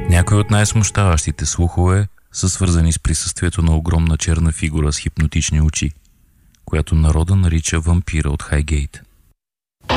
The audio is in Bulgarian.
Някои от най-смущаващите слухове са свързани с присъствието на огромна черна фигура с хипнотични очи, която народа нарича вампира от Хайгейт.